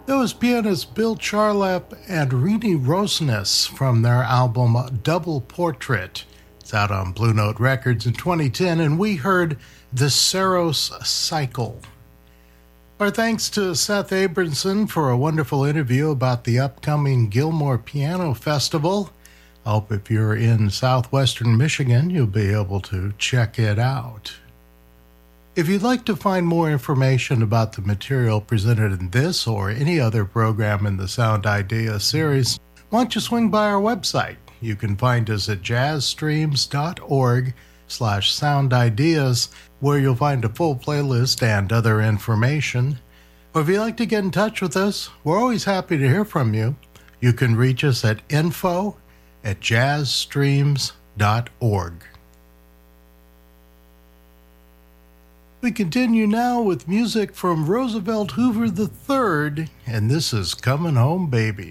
That was pianist Bill Charlap and Rini Rosnes from their album Double Portrait. It's out on Blue Note Records in 2010, and we heard The Saros Cycle. Our thanks to Seth Abramson for a wonderful interview about the upcoming Gilmore Piano Festival. I hope if you're in southwestern Michigan, you'll be able to check it out. If you'd like to find more information about the material presented in this or any other program in the Sound Idea series, why don't you swing by our website? You can find us at jazzstreams.org/soundideas, where you'll find a full playlist and other information. Or if you'd like to get in touch with us, we're always happy to hear from you. You can reach us at info@jazzstreams.org. We continue now with music from Roosevelt Hoover III, and this is Coming Home Baby.